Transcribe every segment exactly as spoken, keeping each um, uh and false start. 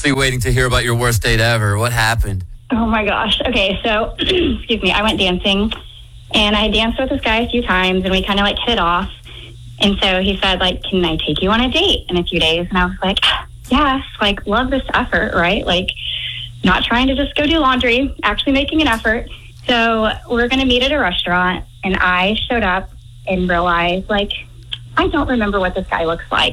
anxiously waiting to hear about your worst date ever. What happened? Oh my gosh. Okay, so excuse me. I went dancing, and I danced with this guy a few times, and we kind of like hit it off. And so he said, like, can I take you on a date in a few days? And I was like, yes, like, love this effort, right? Like, not trying to just go do laundry, actually making an effort. So we're going to meet at a restaurant, and I showed up and realized, like, I don't remember what this guy looks like.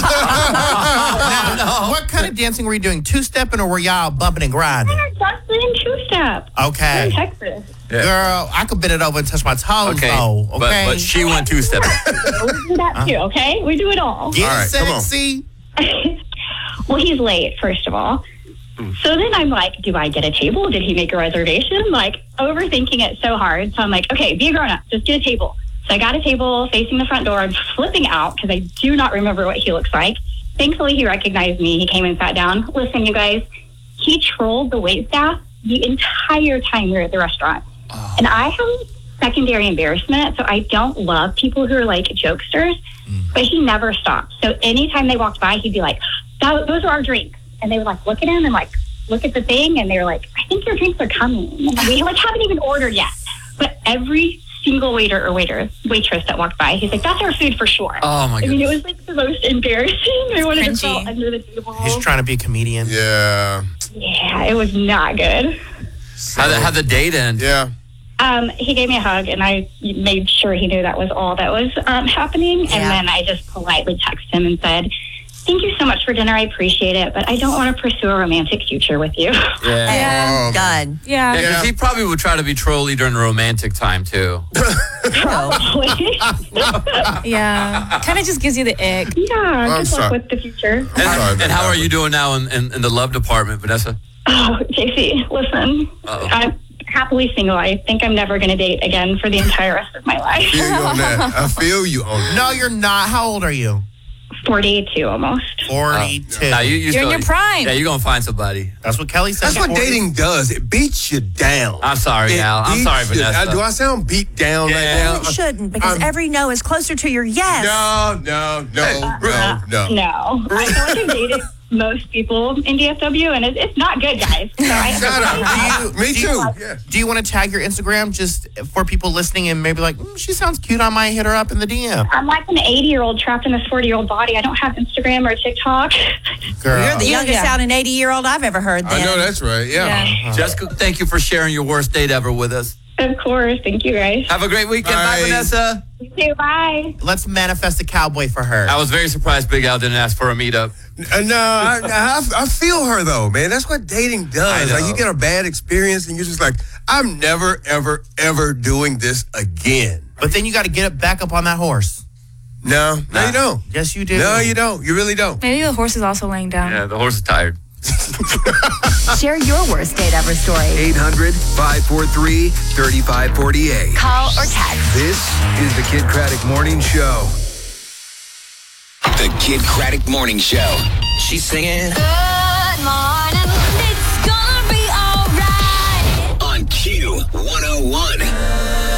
now, no. What kind of dancing were you doing? Two-stepping, or were y'all bumping and grinding? We were just doing two-step. Okay. In Texas. Yeah. Girl, I could bend it over and touch my toes, okay. though. Okay. But, but she went two-stepping. We do that, too, okay? We do it all. Get all right, sexy. Well, he's late, first of all. So then I'm like, do I get a table? Did he make a reservation? Like, overthinking it so hard. So I'm like, okay, be a grown-up. Just get a table. So I got a table facing the front door. I'm flipping out because I do not remember what he looks like. Thankfully, he recognized me. He came and sat down. Listen, you guys, he trolled the waitstaff the entire time we were at the restaurant. Oh. And I have secondary embarrassment, so I don't love people who are like jokesters, mm. but he never stopped. So anytime they walked by, he'd be like, those are our drinks. And they would like look at him and like look at the thing, and they were like, I think your drinks are coming. And we like haven't even ordered yet. But every single waiter or waiter, waitress that walked by, he's like, that's our food for sure. Oh my god. I mean, it was like the most embarrassing. I wanted cringy. to fall under the table. He's trying to be a comedian. Yeah. Yeah, it was not good. How the, how'd the date end? Yeah. Um, he gave me a hug, and I made sure he knew that was all that was um, happening. Yeah. And then I just politely texted him and said, thank you so much for dinner. I appreciate it, but I don't want to pursue a romantic future with you. Yeah. Yeah. Oh. Done. Yeah, Yeah. because Yeah. he probably would try to be trolly during the romantic time, too. Probably. Yeah. Kind of just gives you the ick. Yeah, I'm good luck sorry. with the future. And, sorry, and how are Vanessa. you doing now in, in, in the love department, Vanessa? Oh, J C, listen. Uh-oh. I'm happily single. I think I'm never going to date again for the entire rest of my life. I feel you on that. I feel you on that. No, you're not. How old are you? forty-two almost. forty-two. Now, you, you You're still, in your prime. Yeah, you're going to find somebody. That's what Kelly said. That's what forty. dating does. It beats you down. I'm sorry, It Al. I'm beats sorry, you- Vanessa. Uh, Do I sound beat down Yeah. right now? It shouldn't, because I'm- every no is closer to your yes. No, no, no, no, no. No. I feel like I've dated most people in D F W, and it's, it's not good, guys. So I Shut up. Do you- Me do you- too. Yeah. Do you want to tag your Instagram just for people listening and maybe like, mm, she sounds cute, I might hit her up in the D M? I'm like an eighty-year-old trapped in this forty-year-old body. I don't have Instagram or TikTok. Girl. You're the youngest Yeah. sounding eighty-year-old I've ever heard then. I know that's right. Yeah. Jessica, thank you for sharing your worst date ever with us. Of course. Thank you, guys. Have a great weekend. Bye, Bye. Vanessa. You too. Bye. Let's manifest a cowboy for her. I was very surprised Big Al didn't ask for a meetup. Uh, no, I, I, I feel her though, man. That's what dating I does. Like know. you get a bad experience and you're just like, I'm never, ever, ever doing this again. But then you got to get it back up on that horse. No, no, Nah. you don't. Yes, you do. No, you don't. You really don't. Maybe the horse is also laying down. Yeah, the horse is tired. Share your worst date ever story. eight hundred, five four three, three five four eight. Call or text. This is the Kid Craddock Morning Show. The Kid Craddock Morning Show. She's singing Good morning. It's gonna be alright. on Q one oh one.